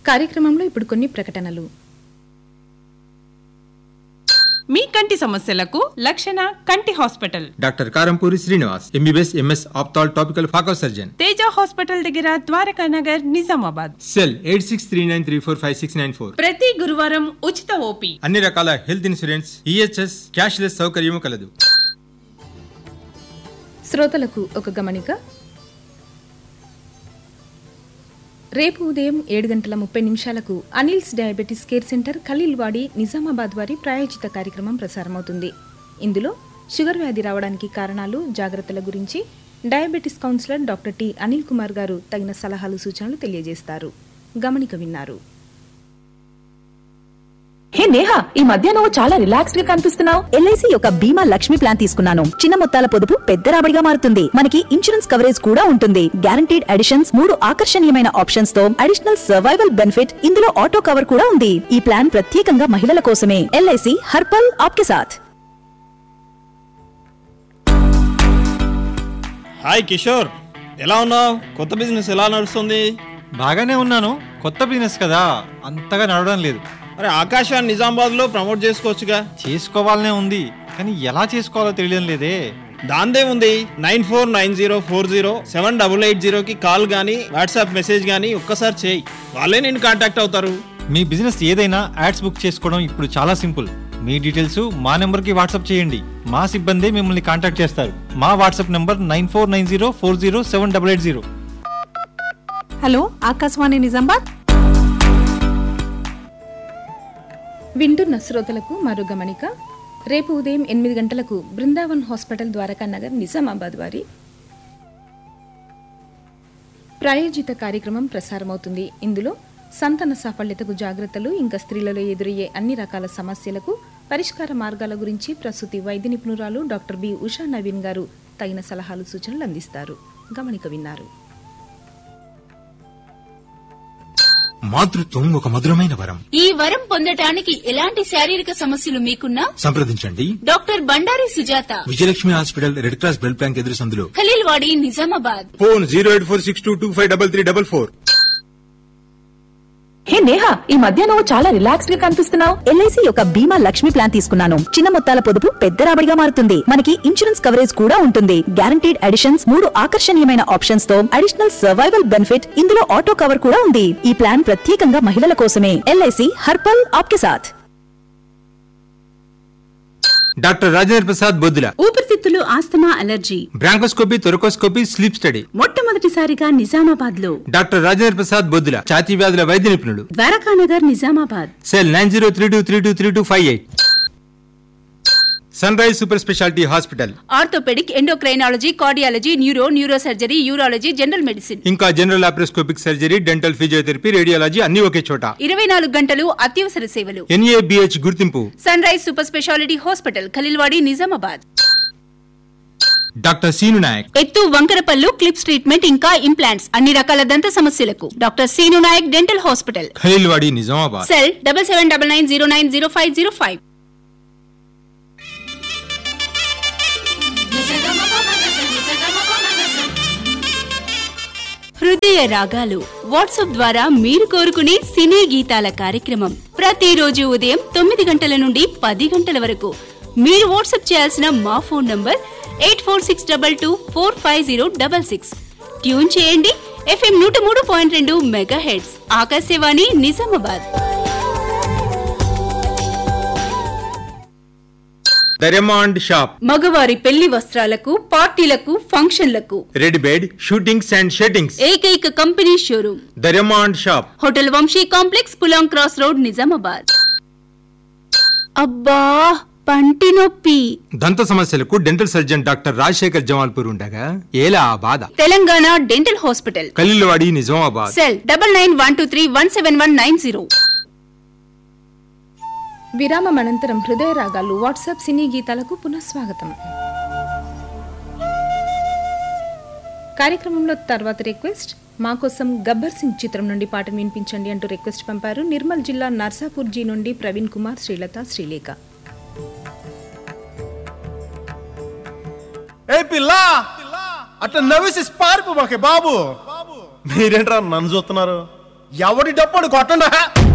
కార్యక్రమంలో ఇప్పుడు కొన్ని ప్రకటనలు. మీ కంటి సమస్యలకు లక్షణ కంటి hospital. Doctor Karampuri Srinivas, MBBS MS ophthal topical phaco surgeon. Teja hospital దగ్గర ద్వారకా నగర్, నిజామాబాద్. సెల్ 8639345694. ప్రతి గురువారం ఉచిత ఓపీ. అన్ని రకాల హెల్త్ ఇన్సూరెన్స్, ఈహెచ్ఎస్, క్యాష్లెస్ సౌకర్యము కలదు. శ్రోతలకు ఒక గమనిక. రేపు ఉదయం 7:30 Anil's diabetes care centre, Khaleelwadi, Nizamabad వారి ప్రాయోజిత కార్యక్రమం ప్రసారమవుతుంది. ఇందులో షుగర్ వ్యాధి రావడానికి కారణాలు, జాగ్రత్తల గురించి diabetes councillor doctor T Anil Kumar గారు తగిన సలహాలు, సూచనలు తెలియజేస్తారు. గమనిక విన్నారు. హే నేహా, ఈ మధ్య నువ్వు చాలా రిలాక్స్డ్ గా కనిపిస్తున్నావు. ఎల్ఐసి యొక్క బీమా లక్ష్మి ప్లాన్ తీసుకున్నాను. చిన్న మొత్తాల పొదుపు పెద్ద రాబడిగా మారుతుంది. మనకి ఇన్సూరెన్స్ కవరేజ్ కూడా ఉంటుంది. గ్యారంటీడ్ అడిషన్స్, 3 ఆకర్షణీయమైన ఆప్షన్స్ తో అడిషనల్ సర్వైవల్ బెనిఫిట్. ఇందులో ఆటో కవర్ కూడా ఉంది. ఈ ప్లాన్ ప్రత్యేకంగా మహిళల కోసమే. ఎల్ఐసి హర్ పల్ ఆప్కే సాథ్. హాయ్ కిషోర్, ఎలా ఉన్నావు? కొత్త బిజినెస్ ఎలా నడుస్తుంది? బాగానే ఉన్నాను. కొత్త బిజినెస్ కదా, అంతగా నడవడం లేదు. అరే, ఆకాశాన్ని నిజామాబాద్ లో ప్రమోట్ చేసుకోవచ్చుగా. చేసుకోవాలనే ఉంది, కానీ ఎలా చేసుకోవాలో తెలియడం లేదే. దాందే ఉంది. 9490407880 కి కాల్ గానీ వాట్సాప్ మెసేజ్ గానీ ఒక్కసారి చేయి. వాళ్ళే నేను కాంటాక్ట్ అవుతారు. మీ బిజినెస్ ఏదైనా యాడ్స్ బుక్ చేసుకోవడం ఇప్పుడు చాలా సింపుల్. మీ డీటెయిల్స్ మా నెంబర్ కి వాట్సాప్ చేయండి. మా సిబ్బంది మిమ్మల్ని కాంటాక్ట్ చేస్తారు. మా WhatsApp number 9490407880. Hello, Akashvani Nizamabad. వింటున్న శ్రోతలకు మరో గమనిక. రేపు ఉదయం 8 బృందావన్ హాస్పిటల్, ద్వారకా నగర్, నిజామాబాద్ వారి ప్రాయోజిత కార్యక్రమం ప్రసారమవుతుంది. ఇందులో సంతాన సాఫల్యతకు జాగ్రత్తలు, ఇంకా స్త్రీలలో ఎదురయ్యే అన్ని రకాల సమస్యలకు పరిష్కార మార్గాల గురించి ప్రసూతి వైద్య నిపుణురాలు డాక్టర్ బి ఉషా నవీన్ గారు తగిన సలహాలు, సూచనలు అందిస్తారు. గమనిక విన్నారు. మాతృత్వం ఒక మధురమైన వరం. ఈ వరం పొందటానికి ఎలాంటి శారీరక సమస్యలు మీకున్నా సంప్రదించండి doctor Bandari Sujatha, Vijayalakshmi hospital, red cross blood bank ఎదురు సందులో, ఖలీల్వాడి, నిజామాబాద్. ఫోన్ 08462253344. హే నేహా, ఈ మధ్య నువ్వు చాలా రిలాక్స్డ్ గా కనిపిస్తున్నావు. ఎల్ఐసి యొక్క బీమా లక్ష్మి ప్లాన్ తీసుకున్నాను. చిన్న మొత్తాల పొదుపు పెద్ద రాబడిగా మారుతుంది. మనకి ఇన్సూరెన్స్ కవరేజ్ కూడా ఉంటుంది. గ్యారంటీడ్ అడిషన్స్, 3 ఆకర్షణీయమైన ఆప్షన్స్ తో అడిషనల్ సర్వైవల్ బెనిఫిట్. ఇందులో ఆటో కవర్ కూడా ఉంది. ఈ ప్లాన్ ప్రత్యేకంగా మహిళల కోసమే. ఎల్ఐసి హర్ పల్ ఆప్కే సాథ్. డాక్టర్ రాజేంద్ర ప్రసాద్ బొద్దుల, ఊపిరితిత్తులు, asthma, allergy, bronchoscopy, thoracoscopy, sleep study. మొట్టమొదటిసారిగా నిజామాబాద్ లో డాక్టర్ రాజేంద్ర ప్రసాద్ బొద్దుల, ఛాతీ వ్యాధుల వైద్య నిపుణుడు. Dwaraka Nagar, Nizamabad. Cell 9032232328. Sun rise super speciality hospital, orthopaedic, endocrinology, cardiology, neuro surgery, urology, general medicine, ఇంకా general laparoscopic surgery, dental, physiotherapy, radiology అన్ని ఒకే చోట. 24 గంటలు అత్యవసర సేవలు. NABH గుర్తింపు. Sun rise super speciality hospital, Khaleelwadi, Nizamabad. Doctor scene Naik, ఎత్తు, వంకరపల్లు, క్లిప్స్ ట్రీట్మెంట్, ఇంకా ఇంప్లాంట్స్, అన్ని రకాల దంత సమస్యలకు doctor scene Naik dental hospital, Khaleelwadi, Nizamabad. Cell 7799090505. హృదయ రాగాలు వాట్సాప్ ద్వారా మీరు కోరుకునే సినీ గీతాల కార్యక్రమం ప్రతిరోజు ఉదయం 9 గంటల నుండి 10 గంటల వరకు. మీరు వాట్సాప్ చేయాల్సిన మా ఫోన్ నంబర్ 8462245066. ట్యూన్ చేయండి FM 103.2 megahertz, Akashvani Nizamabad. Diamond shop, మగవారి పెళ్లి వస్త్రాలకు, పార్టీలకు, ఫంక్షన్లకు రెడ్ బెడ్, షూటింగ్స్ అండ్ షెట్టింగ్స్ ఏకైక company showroom diamond shop, hotel Vamsi complex, Pulang cross road, Nizamabad. అబ్బా, పంటి నొప్పి. దంత సమస్యలకు dental surgeon doctor Rajasekhar Jamalpur ఉండగా ఏలా ఆ బాధ. Telangana dental hospital, Khaleelwadi, Nizamabad. Cell 9912317190. విరామం అనంతరం హృదయ రాగాలు వాట్సాప్ సినీ గీతాలకు పునఃస్వాగతం. కార్యక్రమంలో తర్వాత రిక్వెస్ట్, మా కోసం గబ్బర్ సింగ్ చిత్రం నుండి పాటను వినిపించండి అంటూ రిక్వెస్ట్ పంపారు. నిర్మల్ జిల్లా నర్సాపూర్ జీ నుండి ప్రవీణ్ కుమార్, శ్రీలత, శ్రీలేఖ. ఏ పిల్లా, అట్లా నవ్వేసి పారిపోమాకే బాబు. మీరేంట్రా నన్ను చూస్తున్నారు? ఎవరి డప్పుడు కొట్టండా